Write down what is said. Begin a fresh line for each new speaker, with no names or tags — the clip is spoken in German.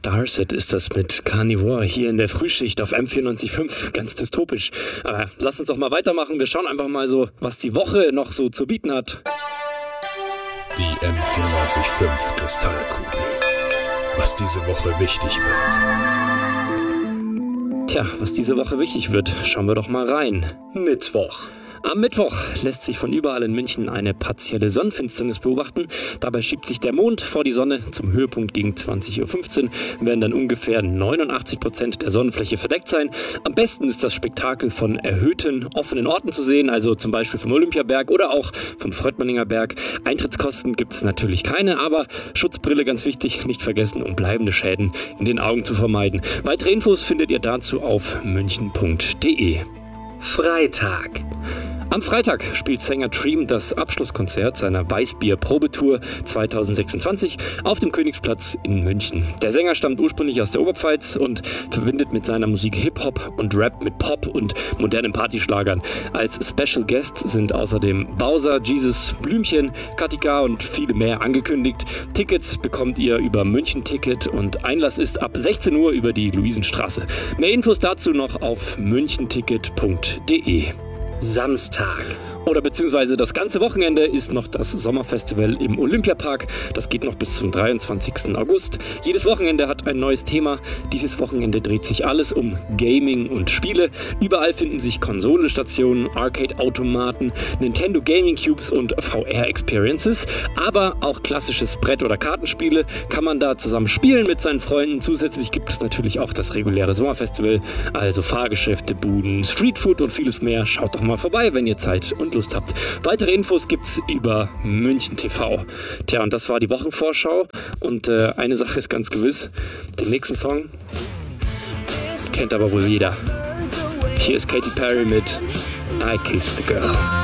Starset ist das mit Carnivore hier in der Frühschicht auf M94.5. Ganz dystopisch. Aber lass uns doch mal weitermachen. Wir schauen einfach mal so, was die Woche noch so zu bieten hat.
Die M94.5 Kristallkugel. Was diese Woche wichtig wird.
Tja, was diese Woche wichtig wird, schauen wir doch mal rein.
Mittwoch.
Am Mittwoch lässt sich von überall in München eine partielle Sonnenfinsternis beobachten. Dabei schiebt sich der Mond vor die Sonne. Zum Höhepunkt gegen 20.15 Uhr werden dann ungefähr 89% der Sonnenfläche verdeckt sein. Am besten ist das Spektakel von erhöhten, offenen Orten zu sehen, also zum Beispiel vom Olympiaberg oder auch vom Fröttmanninger Berg. Eintrittskosten gibt es natürlich keine, aber Schutzbrille ganz wichtig, nicht vergessen, um bleibende Schäden in den Augen zu vermeiden. Weitere Infos findet ihr dazu auf münchen.de.
Freitag.
Am Freitag spielt Sänger Dream das Abschlusskonzert seiner Weißbier-Probetour 2026 auf dem Königsplatz in München. Der Sänger stammt ursprünglich aus der Oberpfalz und verbindet mit seiner Musik Hip-Hop und Rap mit Pop und modernen Partyschlagern. Als Special Guest sind außerdem Bowser, Jesus, Blümchen, Katika und viele mehr angekündigt. Tickets bekommt ihr über München-Ticket und Einlass ist ab 16 Uhr über die Luisenstraße. Mehr Infos dazu noch auf münchenticket.de.
Samstag.
Oder beziehungsweise das ganze Wochenende ist noch das Sommerfestival im Olympiapark. Das geht noch bis zum 23. August. Jedes Wochenende hat ein neues Thema. Dieses Wochenende dreht sich alles um Gaming und Spiele. Überall finden sich Konsolenstationen, Arcade-Automaten, Nintendo Gaming Cubes und VR-Experiences. Aber auch klassisches Brett- oder Kartenspiele kann man da zusammen spielen mit seinen Freunden. Zusätzlich gibt es natürlich auch das reguläre Sommerfestival, also Fahrgeschäfte, Buden, Streetfood und vieles mehr. Schaut doch mal vorbei, wenn ihr Zeit und Lust habt. Weitere Infos gibt's über München TV. Tja, und das war die Wochenvorschau. Und eine Sache ist ganz gewiss. Den nächsten Song kennt aber wohl jeder. Hier ist Katy Perry mit I Kissed the Girl.